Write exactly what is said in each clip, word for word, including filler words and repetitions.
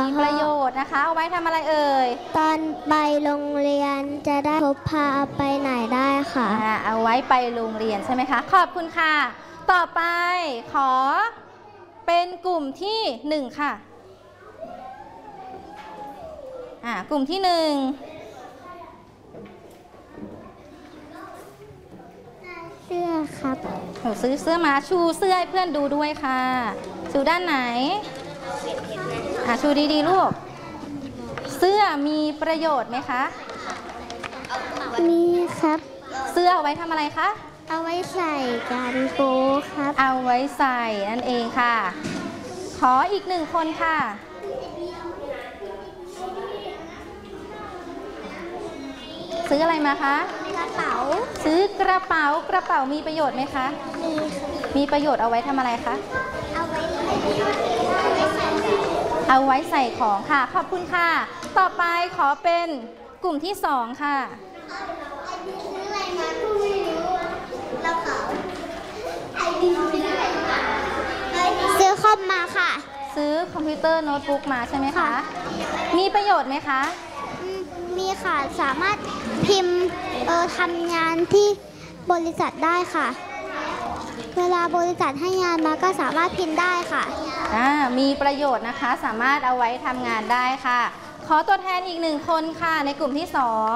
มีประโยชน์นะคะเอาไว้ทำอะไรเอ่ยตอนไปโรงเรียนจะได้พกพาไปไหนได้ค่ะเอาไว้ไปโรงเรียนใช่ไหมคะขอบคุณค่ะต่อไปขอเป็นกลุ่มที่หนึ่งค่ะอ่ากลุ่มที่หนึ่งเสื้อครับหนูซื้อเสื้อมาชูเสื้อให้เพื่อนดูด้วยค่ะชูด้านไหนอ่ะชูดีๆลูกเสื้อมีประโยชน์ไหมคะมีครับเสื้อเอาไว้ทำอะไรคะเอาไว้ใส่กันโป๊ครับเอาไว้ใส่นั่นเองค่ะขออีกหนึ่งคนค่ะซื้ออะไรมาคะกระเป๋าซื้อกระเป๋ากระเป๋ามีประโยชน์ไหมคะมีมีประโยชน์เอาไว้ทำอะไรคะเอาไว้เอาไว้ใส่ของค่ะขอบคุณค่ะต่อไปขอเป็นกลุ่มที่สองค่ะซื้ออะไรมาก็ไม่รู้แล้วเขาไอดีซื้ออะไรมาซื้อคอมมาค่ะซื้อคอมพิวเตอร์โน้ตบุ๊กมาใช่ไหมคะมีประโยชน์ไหมคะมีค่ะสามารถพิมพ์เออทำงานที่บริษัทได้ค่ะเวลาบริษัทให้งานมาก็สามารถพิมพ์ได้ค่ะอ่ามีประโยชน์นะคะสามารถเอาไว้ทำงานได้ค่ะขอตัวแทนอีกหนึ่งคนค่ะในกลุ่มที่สอง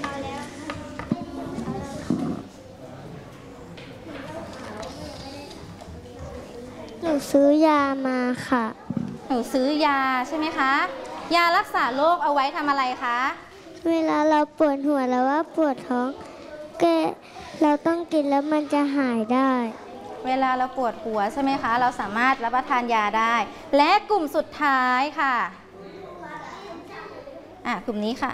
หนูซื้อยามาค่ะหนูซื้อยาใช่ไหมคะยารักษาโรคเอาไว้ทำอะไรคะเวลาเราปวดหัวแล้วว่าปวดท้องแกเราต้องกินแล้วมันจะหายได้เวลาเราปวดหัวใช่ไหมคะเราสามารถรับประทานยาได้และกลุ่มสุดท้ายค่ะอ่ะกลุ่มนี้ค่ะ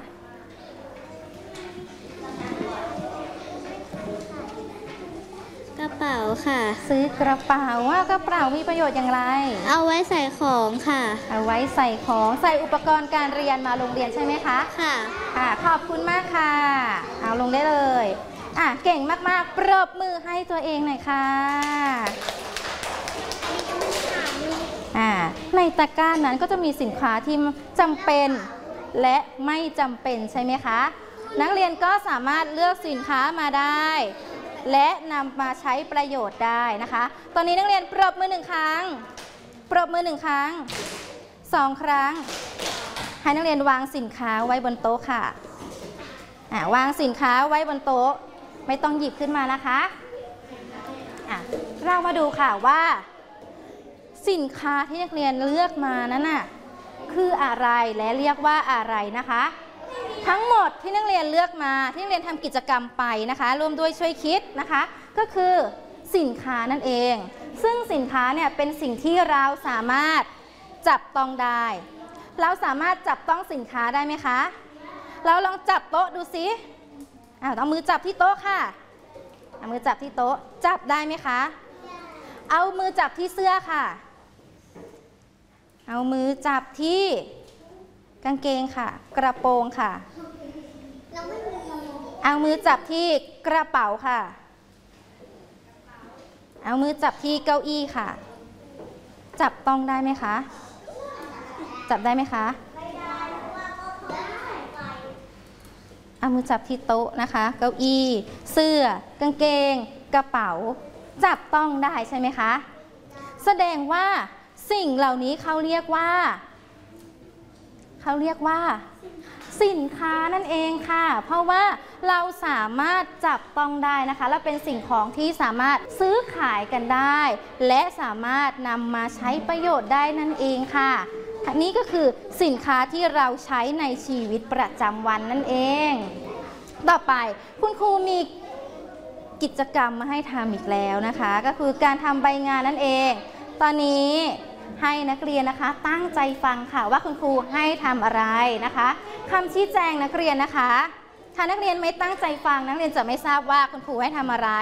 กระเป๋าค่ะซื้อกระเป๋าว่ากระเป๋ามีประโยชน์อย่างไรเอาไว้ใส่ของค่ะเอาไว้ใส่ของใส่อุปกรณ์การเรียนมาโรงเรียนใช่ไหมคะค่ะค่ะขอบคุณมากค่ะเอาลงได้เลยอ่ะเก่งมากๆปรบมือให้ตัวเองหน่อยค่ะอ่าในตะกร้านั้นก็จะมีสินค้าที่จำเป็นและไม่จำเป็นใช่ไหมคะนักเรียนก็สามารถเลือกสินค้ามาได้และนำมาใช้ประโยชน์ได้นะคะตอนนี้นักเรียนปรบมือหนึ่งครั้งปรบมือหนึ่งครั้งสองครั้งให้นักเรียนวางสินค้าไว้บนโต๊ะค่ะอ่าวางสินค้าไว้บนโต๊ะไม่ต้องหยิบขึ้นมานะคะอ่ะเรามาดูค่ะว่าสินค้าที่นักเรียนเลือกมานั้นน่ะคืออะไรและเรียกว่าอะไรนะคะทั้งหมดที่นักเรียนเลือกมาที่นักเรียนทำกิจกรรมไปนะคะร่วมด้วยช่วยคิดนะคะก็คือสินค้านั่นเองซึ่งสินค้าเนี่ยเป็นสิ่งที่เราสามารถจับต้องได้เราสามารถจับต้องสินค้าได้ไหมคะเราลองจับโต๊ะดูสิอ้าวเอามือจับที่โต๊ะค่ะเอามือจับที่โต๊ะจับได้ไหมคะเอามือจับที่เสื้อค่ะเอามือจับที่กางเกงค่ะกระโปรงค่ะเอามือจับที่กระเป๋าค่ะเอามือจับที่เก้าอี้ค่ะจับต้องได้ไหมคะจับได้ไหมคะเอามือจับที่โต๊ะนะคะเก้าอี้เสื้อกางเกงกระเป๋าจับต้องได้ใช่ไหมคะแสดงว่าสิ่งเหล่านี้เขาเรียกว่าเขาเรียกว่าสินค้านั่นเองค่ะเพราะว่าเราสามารถจับต้องได้นะคะและเป็นสิ่งของที่สามารถซื้อขายกันได้และสามารถนำมาใช้ประโยชน์ได้นั่นเองค่ะนี่ก็คือสินค้าที่เราใช้ในชีวิตประจำวันนั่นเองต่อไปคุณครูมีกิจกรรมมาให้ทำอีกแล้วนะคะก็คือการทำใบงานนั่นเองตอนนี้ให้นักเรียนนะคะตั้งใจฟังค่ะว่าคุณครูให้ทำอะไรนะคะคำชี้แจงนักเรียนนะคะถ้านักเรียนไม่ตั้งใจฟังนักเรียนจะไม่ทราบว่าคุณครูให้ทำอะไร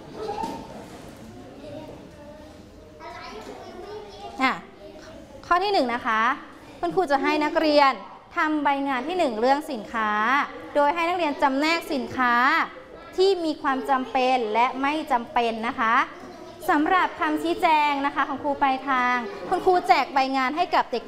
อ่ะข้อที่หนึ่งนะคะคุณครูจะให้นักเรียนทำใบงานที่หนึ่งเรื่องสินค้าโดยให้นักเรียนจำแนกสินค้าที่มีความจำเป็นและไม่จำเป็นนะคะสำหรับคำชี้แจงนะคะของครูปลายทางคุณครูแจกใบงานให้กับเด็ก